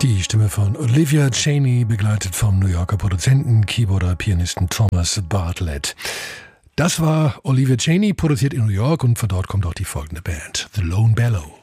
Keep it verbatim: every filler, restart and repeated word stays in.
Die Stimme von Olivia Chaney, begleitet vom New Yorker Produzenten, Keyboarder, Pianisten Thomas Bartlett. Das war Olivia Chaney, produziert in New York, und von dort kommt auch die folgende Band, The Lone Bellow.